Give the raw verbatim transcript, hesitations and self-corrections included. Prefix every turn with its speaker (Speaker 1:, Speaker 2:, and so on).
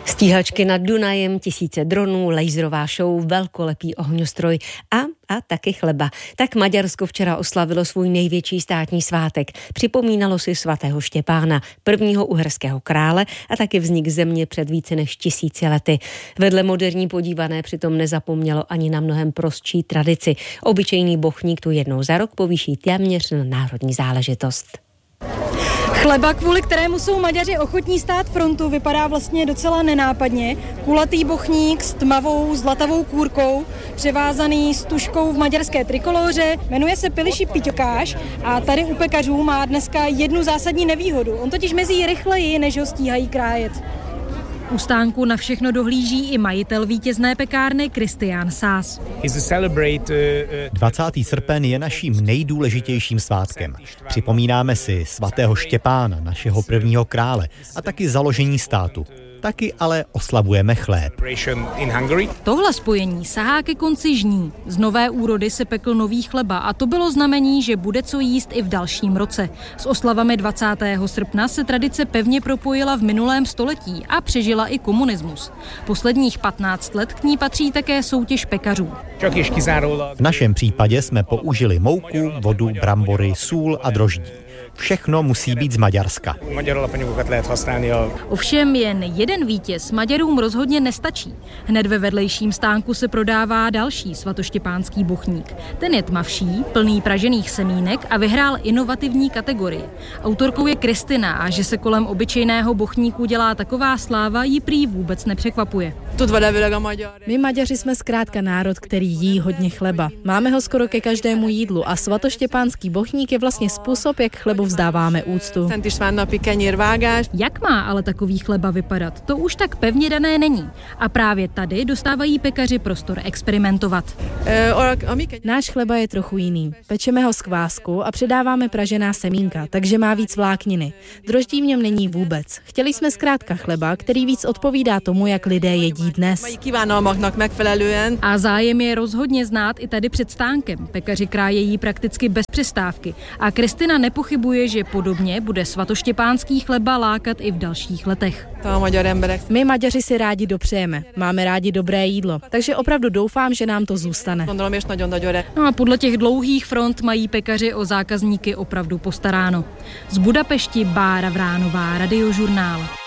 Speaker 1: Stíhačky nad Dunajem, tisíce dronů, laserová show, velkolepý ohňostroj a, a taky chleba. Tak Maďarsko včera oslavilo svůj největší státní svátek. Připomínalo si svatého Štěpána, prvního uherského krále a taky vznik země před více než tisíci lety. Vedle moderní podívané přitom nezapomnělo ani na mnohem prostší tradici. Obyčejný bochník tu jednou za rok povýší téměř na národní záležitost.
Speaker 2: Chleba, kvůli kterému jsou Maďaři ochotní stát frontu, vypadá vlastně docela nenápadně. Kulatý bochník s tmavou zlatavou kůrkou, převázaný s tuškou v maďarské trikoloře, jmenuje se Piliši Piťokáš a tady u pekařů má dneska jednu zásadní nevýhodu. On totiž mezí rychleji, než ho stíhají krájet.
Speaker 3: U stánku na všechno dohlíží i majitel vítězné pekárny Kristián Sás.
Speaker 4: dvacátého srpen je naším nejdůležitějším svátkem. Připomínáme si svatého Štěpána, našeho prvního krále, a taky založení státu. Taky ale oslavujeme chléb.
Speaker 3: Tohle spojení sahá ke konci žní. Z nové úrody se pekl nový chleba a to bylo znamení, že bude co jíst i v dalším roce. S oslavami dvacátého srpna se tradice pevně propojila v minulém století a přežila i komunismus. Posledních patnáct let k ní patří také soutěž pekařů.
Speaker 4: V našem případě jsme použili mouku, vodu, brambory, sůl a droždí. Všechno musí být z Maďarska.
Speaker 3: Ovšem jen jeden vítěz Maďarům rozhodně nestačí. Hned ve vedlejším stánku se prodává další svatoštěpánský bochník. Ten je tmavší, plný pražených semínek a vyhrál inovativní kategorii. Autorkou je Kristina a že se kolem obyčejného bochníku dělá taková sláva, ji prý vůbec nepřekvapuje.
Speaker 5: My Maďaři jsme zkrátka národ, který jí hodně chleba. Máme ho skoro ke každému jídlu a svatoštěpánský bochník je vlastně způsob, jak chlebu vzdáváme úctu.
Speaker 3: Jak má ale takový chleba vypadat, to už tak pevně dané není. A právě tady dostávají pekaři prostor experimentovat.
Speaker 5: Náš chleba je trochu jiný. Pečeme ho z kvásku a přidáváme pražená semínka, takže má víc vlákniny. Droždí v něm není vůbec. Chtěli jsme zkrátka chleba, který víc odpovídá tomu, jak lidé jedí dnes.
Speaker 3: A zájem je rozhodně znát i tady před stánkem. Pekaři krájejí prakticky bez přestávky. A Kristina nepochybuje, že podobně bude svatoštěpánský chleba lákat i v dalších letech.
Speaker 5: My Maďaři si rádi dopřejeme. Máme rádi dobré jídlo, takže opravdu doufám, že nám to zůstane.
Speaker 3: No a podle těch dlouhých front mají pekaři o zákazníky opravdu postaráno. Z Budapešti Bára Vránová, Radiožurnál.